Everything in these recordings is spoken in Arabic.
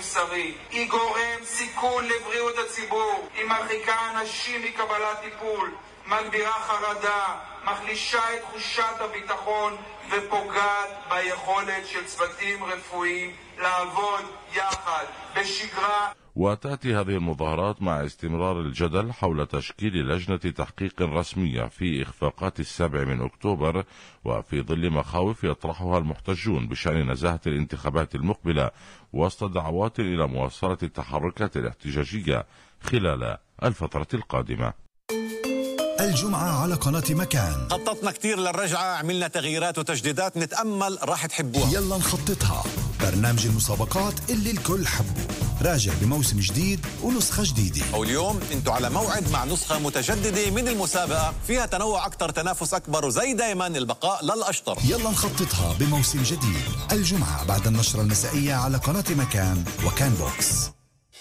מוסרי. היא גורם סיכון לבריאות הציבור. היא מרחיקה אנשים מקבלת טיפול, מגבירה חרדה, מחלישה את תחושת הביטחון ופוגעת ביכולת של צוותים רפואיים לעבוד יחד בשגרה. وتأتي هذه المظاهرات مع استمرار الجدل حول تشكيل لجنة تحقيق رسمية في إخفاقات 7 من أكتوبر، وفي ظل مخاوف يطرحها المحتجون بشأن نزاهة الانتخابات المقبلة، وسط دعوات إلى مواصلة التحركات الاحتجاجية خلال الفترة القادمة. الجمعة على قناة مكان خططنا كتير للرجعة، عملنا تغييرات وتجديدات، نتأمل راح تحبوها. يلا نخططها، برنامج المسابقات اللي الكل حبه، راجع بموسم جديد ونسخة جديدة. واليوم انتوا على موعد مع نسخة متجددة من المسابقة، فيها تنوع أكتر، تنافس أكبر، وزي دايما البقاء للأشطر. يلا نخططها بموسم جديد، الجمعة بعد النشرة المسائية على قناة مكان وكان بوكس.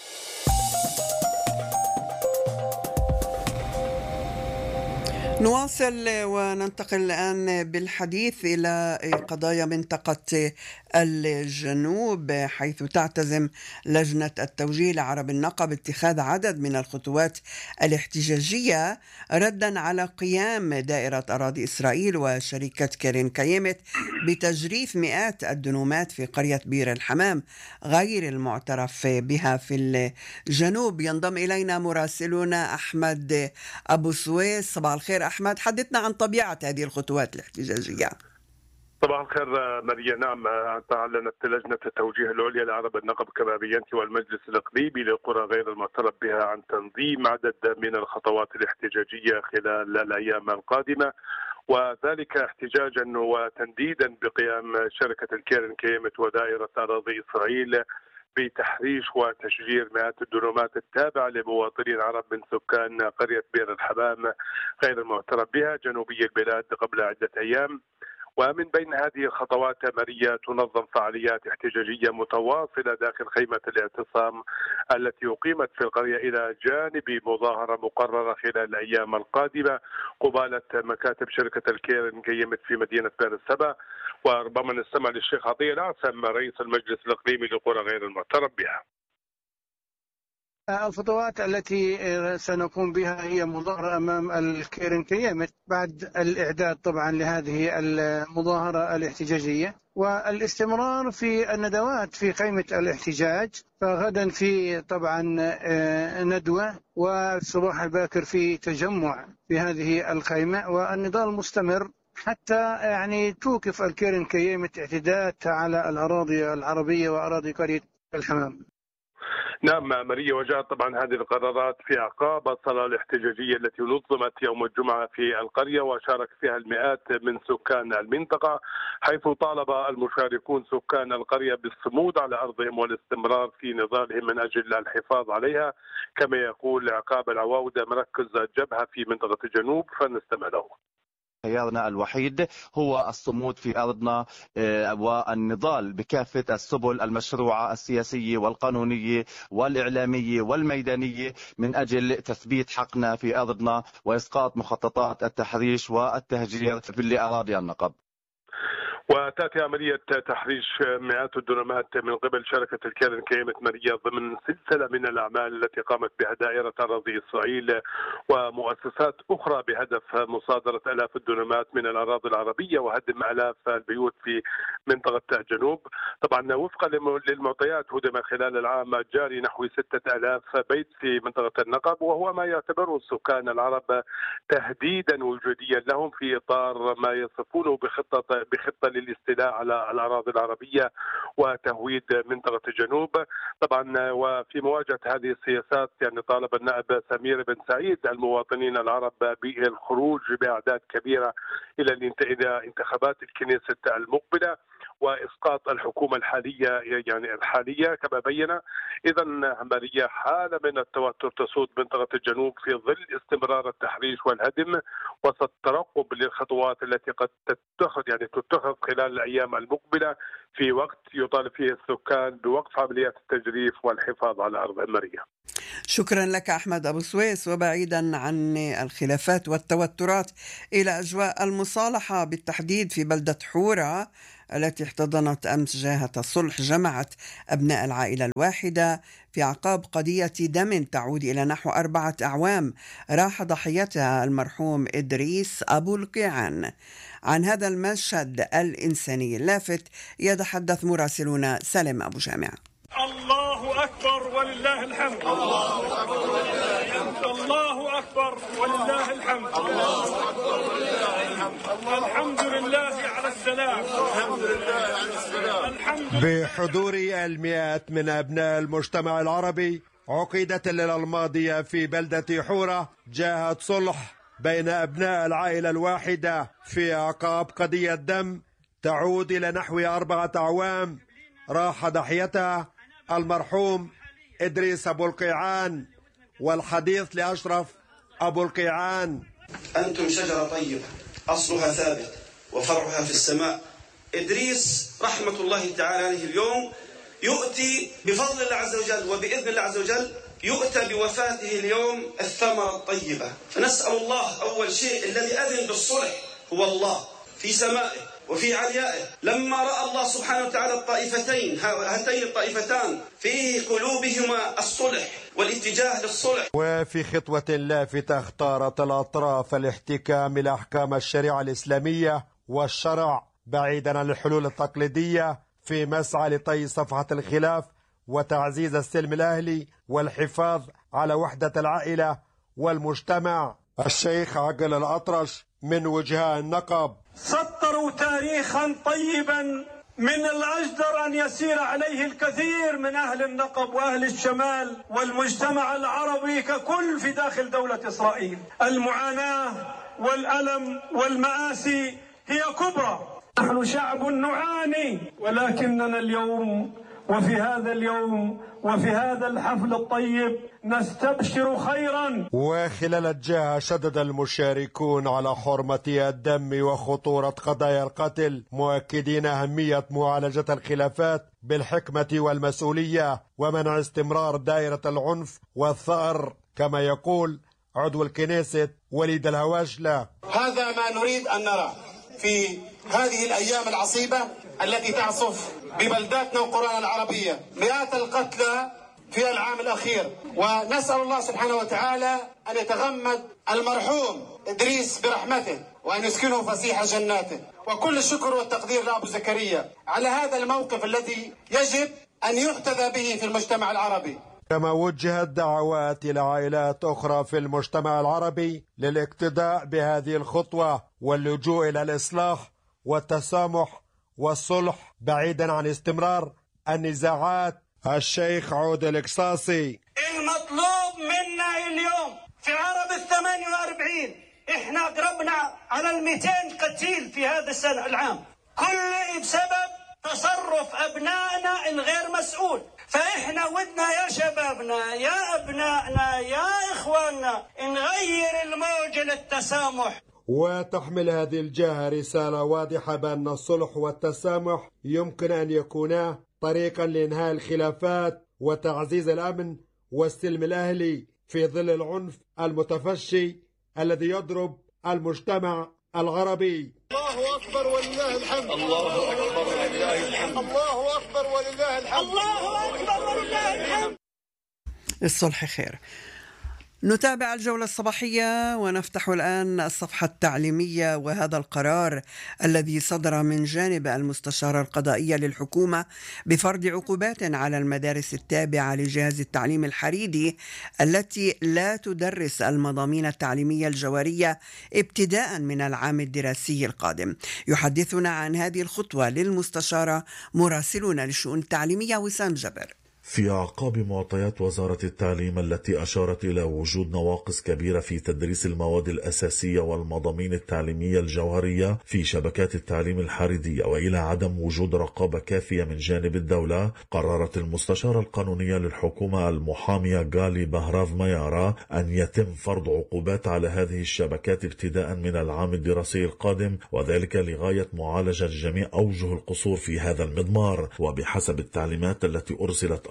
نواصل وننتقل الآن بالحديث إلى قضايا منطقة الجنوب، حيث تعتزم لجنة التوجيه لعرب النقب اتخاذ عدد من الخطوات الاحتجاجية ردا على قيام دائرة أراضي إسرائيل وشركة كيرين كيمت بتجريف مئات الدنومات في قرية بير الحمام غير المعترف بها في الجنوب. ينضم إلينا مراسلنا أحمد أبو سويس. صباح الخير أحمد، حدثنا عن طبيعة هذه الخطوات الاحتجاجية. صباح الخير ماريا. نعم، أعلنت لجنة التوجيه العليا لعرب النقب كما بينت والمجلس الإقليمي للقرى غير المعترف بها عن تنظيم عدد من الخطوات الاحتجاجية خلال الأيام القادمة، وذلك احتجاجا وتنديدا بقيام شركة الكيرن كيمت ودائرة أراضي إسرائيل بتحريش وتشجير مئات الدنومات التابعة لمواطنين عرب من سكان قرية بير الحمام غير المعترف بها جنوبي البلاد قبل عدة أيام. ومن بين هذه الخطوات ماريا تنظم فعاليات احتجاجية متواصلة داخل خيمة الاعتصام التي أقيمت في القرية إلى جانب مظاهرة مقررة خلال الأيام القادمة قبالة مكاتب شركة الكيرن كيمت في مدينة بئر السبع. وربما نستمع للشيخ عطية العاصم رئيس المجلس الإقليمي للقرى غير المعترف بها. الخطوات التي سنقوم بها هي مظاهرة أمام الكيرن كيمت بعد الإعداد طبعا لهذه المظاهرة الاحتجاجية، والاستمرار في الندوات في خيمة الاحتجاج. فغدا في طبعا ندوة، والصباح الباكر في تجمع في هذه الخيمة، والنضال مستمر حتى يعني توقف الكيرن كيمت اعتداءاتها على الأراضي العربية وأراضي قرية الحمام. نعم ماريا، وجاءت طبعا هذه القرارات في أعقاب الصلاة الاحتجاجية التي نظمت يوم الجمعة في القرية وشارك فيها المئات من سكان المنطقة، حيث طالب المشاركون سكان القرية بالصمود على أرضهم والاستمرار في نضالهم من أجل الحفاظ عليها، كما يقول عقاب العواودة مركز الجبهة في منطقة الجنوب، فنستمع له. خيارنا الوحيد هو الصمود في أرضنا والنضال بكافة السبل المشروعة السياسية والقانونية والإعلامية والميدانية من أجل تثبيت حقنا في أرضنا وإسقاط مخططات التحريش والتهجير في أراضي النقب. وتأتي عملية تحريش مئات الدنومات من قبل شركة الكيرن كيمت ماريا ضمن سلسلة من الأعمال التي قامت بها دائرة أراضي إسرائيل ومؤسسات أخرى بهدف مصادرة آلاف الدنومات من الأراضي العربية وهدم آلاف البيوت في منطقة الجنوب. طبعا وفقا للمعطيات هدم خلال العام الجاري نحو 6000 بيت في منطقة النقب، وهو ما يعتبره السكان العرب تهديدا وجوديا لهم في إطار ما يصفونه بخطة للاستيلاء على الأراضي العربية وتهويد منطقة الجنوب. طبعا وفي مواجهة هذه السياسات يعني طالب النائب سمير بن سعيد المواطنين العرب بالخروج بأعداد كبيرة إلى انتخابات الكنيسة المقبلة وإسقاط الحكومة الحالية كما بين. إذا عملية حالة من التوتر تسود منطقة الجنوب في ظل استمرار التحريش والهدم وسط الترقب للخطوات التي قد تتخذ خلال الأيام المقبلة في وقت يطالب فيه السكان بوقف عمليات التجريف والحفاظ على أرض المرية. شكرا لك أحمد أبو سويس. وبعيدا عن الخلافات والتوترات إلى أجواء المصالحة بالتحديد في بلدة حورة، التي احتضنت أمس جاهة صلح جمعت أبناء العائلة الواحدة في أعقاب قضية دم تعود إلى نحو 4 أعوام راح ضحيتها المرحوم إدريس أبو القيعان. عن هذا المشهد الإنساني اللافت يتحدث مراسلنا سالم أبو جامع. الله أكبر ولله الحمد. الله أكبر ولله الحمد. الله أكبر ولله الحمد. الله أكبر ولله الحمد. الحمد لله على السلام. الحمد لله على السلام. بحضور المئات من أبناء المجتمع العربي عقدت الليلة الماضية في بلدة حورة جاهة صلح بين أبناء العائلة الواحدة في أعقاب قضية دم تعود إلى نحو 4 أعوام راح ضحيتها المرحوم إدريس أبو القيعان. والحديث لأشرف أبو القيعان: أنتم شجرة طيبة أصلها ثابت وفرعها في السماء. إدريس رحمة الله تعالى عليه اليوم يؤتي بفضل الله عز وجل وبإذن الله عز وجل يؤتى بوفاته اليوم الثمرة الطيبة. فنسأل الله أول شيء الذي أذن بالصلح هو الله في سمائه وفي عليائه، لما رأى الله سبحانه وتعالى الطائفتين هاتين الطائفتان في قلوبهما الصلح والاتجاه للصلح. وفي خطوة لافتة اختارت الأطراف الاحتكام إلى أحكام الشريعة الإسلامية والشرع بعيدا عن الحلول التقليدية في مسعى لطي صفحة الخلاف وتعزيز السلم الأهلي والحفاظ على وحدة العائلة والمجتمع. الشيخ عقل الأطرش من وجهاء النقب: سطروا تاريخا طيبا من الأجدر أن يسير عليه الكثير من أهل النقب وأهل الشمال والمجتمع العربي ككل في داخل دولة إسرائيل. المعاناة والألم والمآسي هي كبرى. نحن شعب نعاني، ولكننا اليوم وفي هذا اليوم وفي هذا الحفل الطيب نستبشر خيرا. وخلال الجاهة شدد المشاركون على حرمة الدم وخطورة قضايا القتل، مؤكدين أهمية معالجة الخلافات بالحكمة والمسؤولية ومنع استمرار دائرة العنف والثأر، كما يقول عضو الكنيسة وليد الهواشلة: هذا ما نريد أن نرى في هذه الأيام العصيبة التي تعصف ببلداتنا وقرانا العربية. مئات القتلى في العام الأخير، ونسأل الله سبحانه وتعالى أن يتغمد المرحوم إدريس برحمته وأن يسكنه فسيح جناته. وكل الشكر والتقدير لأبو زكريا على هذا الموقف الذي يجب أن يحتذى به في المجتمع العربي. كما وجهت دعوات إلى عائلات أخرى في المجتمع العربي للاقتداء بهذه الخطوة واللجوء إلى الإصلاح والتسامح والصلح بعيدا عن استمرار النزاعات. الشيخ عود القصاصي: المطلوب منا اليوم في عرب 48 احنا قربنا على 200 قتيل في هذا السنة العام، كله بسبب تصرف أبنائنا الغير مسؤول. فإحنا ودنا يا شبابنا يا أبنائنا يا إخواننا نغير الموج للتسامح. وتحمل هذه الجهة رسالة واضحة بأن الصلح والتسامح يمكن أن يكونا طريقا لإنهاء الخلافات وتعزيز الأمن والسلم الأهلي في ظل العنف المتفشي الذي يضرب المجتمع العربي. الله أكبر ولله الحمد. الله أكبر ولله الحمد. الله أكبر ولله الحمد. الله أكبر ولله الحمد. الصلح خير. نتابع الجولة الصباحية ونفتح الآن الصفحة التعليمية، وهذا القرار الذي صدر من جانب المستشارة القضائية للحكومة بفرض عقوبات على المدارس التابعة لجهاز التعليم الحريدي التي لا تدرس المضامين التعليمية الجوهرية ابتداء من العام الدراسي القادم. يحدثنا عن هذه الخطوة للمستشارة مراسلنا للشؤون التعليمية وسام جبر. في أعقاب معطيات وزارة التعليم التي أشارت إلى وجود نواقص كبيرة في تدريس المواد الأساسية والمضامين التعليمية الجوهرية في شبكات التعليم الحريدية وإلى عدم وجود رقابة كافية من جانب الدولة، قررت المستشارة القانونية للحكومة المحامية غالي بهراف ميارا أن يتم فرض عقوبات على هذه الشبكات ابتداء من العام الدراسي القادم، وذلك لغاية معالجة جميع أوجه القصور في هذا المضمار. وبحسب التعليمات التي أرسلت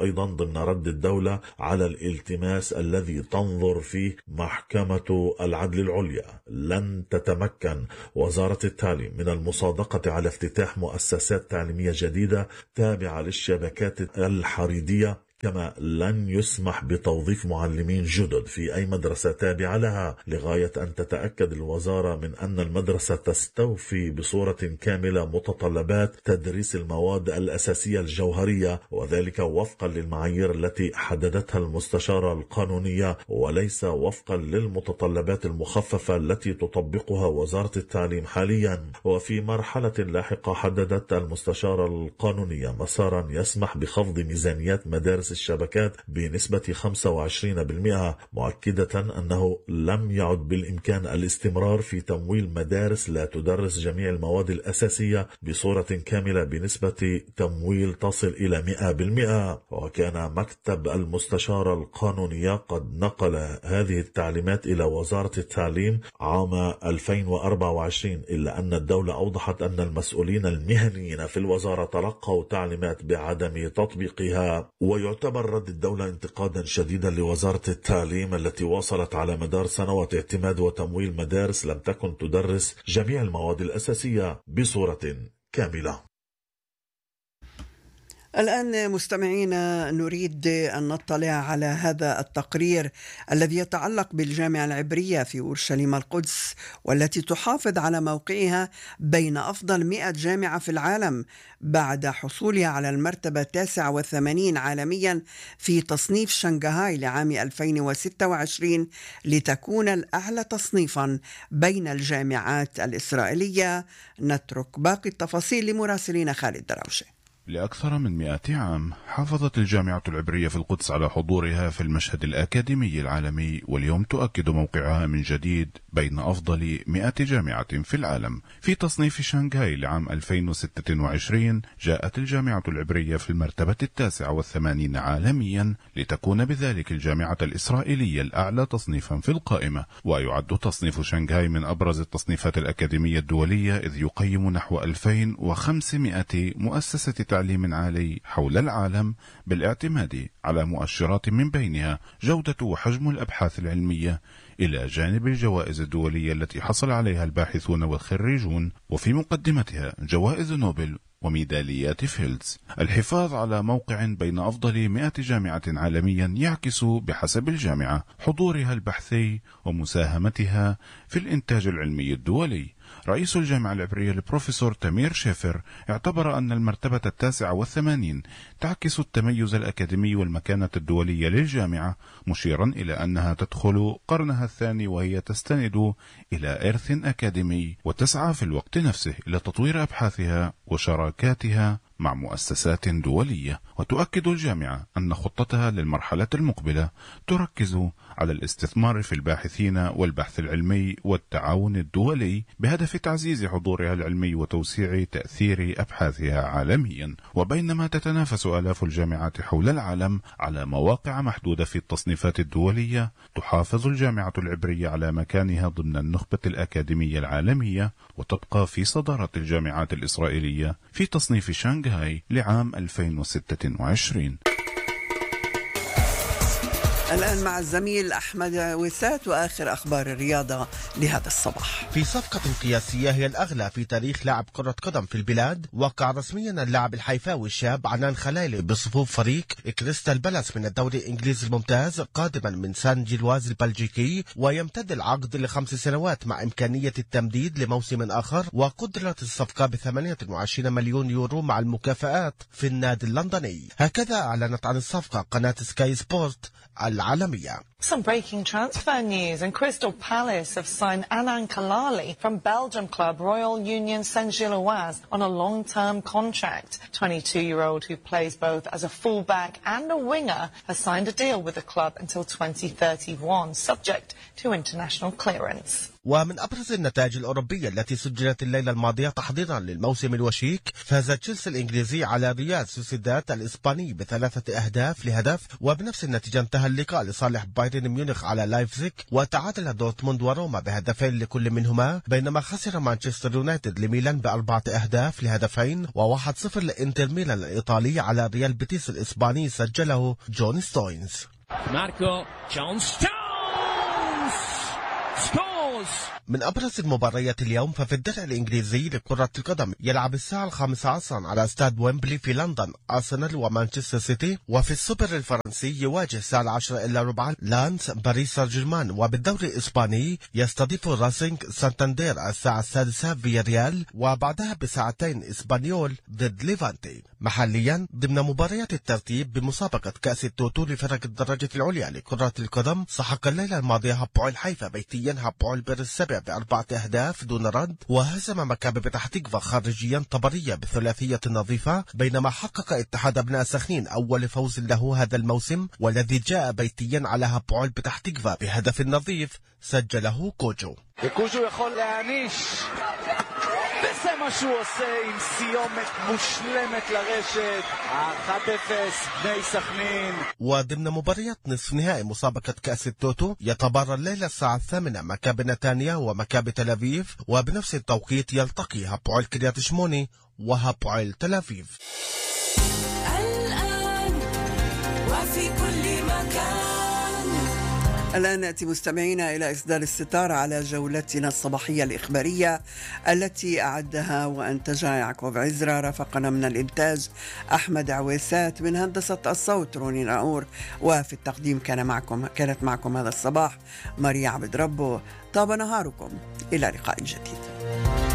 أيضا ضمن رد الدولة على الالتماس الذي تنظر فيه محكمة العدل العليا. لن تتمكن وزارة التعليم من المصادقة على افتتاح مؤسسات تعليمية جديدة تابعة للشبكات الحريدية، كما لن يسمح بتوظيف معلمين جدد في أي مدرسة تابعة لها، لغاية أن تتأكد الوزارة من أن المدرسة تستوفي بصورة كاملة متطلبات تدريس المواد الأساسية الجوهرية، وذلك وفقا للمعايير التي حددتها المستشارة القانونية، وليس وفقا للمتطلبات المخففة التي تطبقها وزارة التعليم حاليا. وفي مرحلة لاحقة حددت المستشارة القانونية مسارا يسمح بخفض ميزانيات مدارس الشبكات بنسبة 25%، مؤكدة أنه لم يعد بالإمكان الاستمرار في تمويل مدارس لا تدرس جميع المواد الأساسية بصورة كاملة بنسبة تمويل تصل إلى 100%. وكان مكتب المستشارة القانونية قد نقل هذه التعليمات إلى وزارة التعليم عام 2024، إلا أن الدولة أوضحت أن المسؤولين المهنيين في الوزارة تلقوا تعليمات بعدم تطبيقها. ويعتبر رد الدولة انتقادا شديدا لوزارة التعليم التي واصلت على مدار سنوات اعتماد وتمويل مدارس لم تكن تدرس جميع المواد الأساسية بصورة كاملة. الآن مستمعينا نريد أن نطلع على هذا التقرير الذي يتعلق بالجامعة العبرية في أورشليم القدس، والتي تحافظ على موقعها بين أفضل 100 جامعة في العالم بعد حصولها على المرتبة 89 عالميا في تصنيف شنغهاي لعام 2026 لتكون الأعلى تصنيفا بين الجامعات الإسرائيلية. نترك باقي التفاصيل لمراسلين خالد دراوشة. لأكثر من 100 عام حافظت الجامعة العبرية في القدس على حضورها في المشهد الأكاديمي العالمي، واليوم تؤكد موقعها من جديد بين أفضل 100 جامعة في العالم. في تصنيف شنغهاي لعام 2026 جاءت الجامعة العبرية في المرتبة 89 عالميا، لتكون بذلك الجامعة الإسرائيلية الأعلى تصنيفا في القائمة. ويعد تصنيف شنغهاي من أبرز التصنيفات الأكاديمية الدولية، إذ يقيم نحو 2500 مؤسسة تعليم عالي حول العالم بالاعتماد على مؤشرات من بينها جودة وحجم الأبحاث العلمية، إلى جانب الجوائز الدولية التي حصل عليها الباحثون والخريجون، وفي مقدمتها جوائز نوبل وميداليات فيلدز. الحفاظ على موقع بين أفضل 100 جامعة عالميا يعكس بحسب الجامعة حضورها البحثي ومساهمتها في الإنتاج العلمي الدولي. رئيس الجامعة العبرية البروفيسور تمير شيفر اعتبر أن المرتبة 89 تعكس التميز الأكاديمي والمكانة الدولية للجامعة، مشيرا إلى أنها تدخل قرنها الثاني وهي تستند إلى إرث أكاديمي، وتسعى في الوقت نفسه إلى تطوير أبحاثها وشراكاتها مع مؤسسات دولية. وتؤكد الجامعة أن خطتها للمرحلة المقبلة تركز على الاستثمار في الباحثين والبحث العلمي والتعاون الدولي بهدف تعزيز حضورها العلمي وتوسيع تأثير أبحاثها عالميا. وبينما تتنافس آلاف الجامعات حول العالم على مواقع محدودة في التصنيفات الدولية، تحافظ الجامعة العبرية على مكانها ضمن النخبة الأكاديمية العالمية، وتبقى في صدارة الجامعات الإسرائيلية في تصنيف شنغهاي لعام 2026. الآن مع الزميل أحمد وسات وآخر أخبار الرياضة لهذا الصباح. في صفقة قياسية هي الأغلى في تاريخ لاعب كرة قدم في البلاد، وقع رسميا اللاعب الحيفاوي الشاب عنان خلايلي بصفوف فريق كريستال بالاس من الدوري الإنجليزي الممتاز قادما من سان جيلواز البلجيكي، ويمتد العقد ل5 سنوات مع إمكانية التمديد لموسم آخر. وقدرت الصفقة ب28 مليون يورو مع المكافآت في النادي اللندني. هكذا أعلنت عن الصفقة قناة سكاي سبورت العالمية. Some breaking transfer news, and Crystal Palace have signed Anand Kalali from Belgium club Royal Union Saint-Gilloise on a long-term contract. 22-year-old who plays both as a fullback and a winger has signed a deal with the club until 2031, subject to international clearance. ومن أبرز النتائج الأوروبية التي سجلت الليلة الماضية تحضيرا للموسم الوشيك، فاز تشيلسي الإنجليزي على ريال سوسيداد الإسباني ب3-1، وبنفس النتيجة انتهى اللقاء لصالح بايرن ميونخ على لايبزيغ، وتعادل دورتموند وروما بهدفين لكل منهما، بينما خسر مانشستر يونايتد لميلان ب4-2 و1-0 لإنتر ميلان الإيطالي على ريال بيتيس الإسباني سجله جون ستوينز. ماركو جون ستونز من أبرز المباريات اليوم، ففي الدرع الإنجليزي لكرة القدم يلعب الساعة 5 على استاد ويمبلي في لندن أرسنال ومانشستر سيتي، وفي السوبر الفرنسي يواجه الساعة 10:15 لانس باريس سان جيرمان، وبالدوري الإسباني يستضيف راسينج سانتاندير الساعة 6 فياريال، وبعدها بساعتين إسبانيول ضد ليفانتي. محليا ضمن مباريات الترتيب بمسابقة كأس التوتو لفرق الدرجة العليا لكرة القدم، سحق الليلة الماضية هابوعل حيفا بيتيا هابوعل بيرسبع ب4 دون رد، وهزم مكابي بتح تكفى خارجيا طبرية بثلاثية نظيفة، بينما حقق اتحاد أبناء سخنين أول فوز له هذا الموسم، والذي جاء بيتيا على هابوعل بتح تكفى بهدف نظيف سجله كوجو. كوجو יכול להעניש, וזה מה שהוא עושה עם סיומת מושלמת לרשת. 1-0 בני סכנין. وضمن مباريات نصف نهائي مسابقة كأس التوتو يتبارى الليلة الساعة 8 مكابي نتانيا ومكابي تل أبيب، وبنفس التوقيت يلتقي هابوعل كريات شموني وهابوعل تل أبيب. الآن وفي كل مكان. الآن نأتي مستمعينا إلى إصدار الستار على جولتنا الصباحية الإخبارية التي أعدها وأنتجها يعقوب عزرا. رافقنا من الإنتاج أحمد عويسات، من هندسة الصوت روني ناور، وفي التقديم كانت معكم هذا الصباح ماريا عبد ربه. طاب نهاركم، إلى لقاء جديد.